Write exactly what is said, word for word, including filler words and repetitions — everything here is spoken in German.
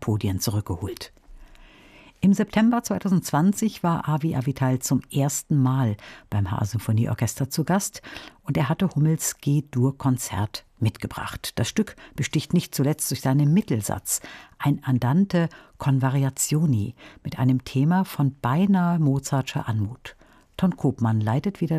Podien zurückgeholt. Im September zweitausendzwanzig war Avi Avital zum ersten Mal beim H A-Symphonieorchester zu Gast und er hatte Hummels G-Dur-Konzert mitgebracht. Das Stück besticht nicht zuletzt durch seinen Mittelsatz, ein Andante con variazioni mit einem Thema von beinahe Mozartscher Anmut. Ton Koopman leitet wieder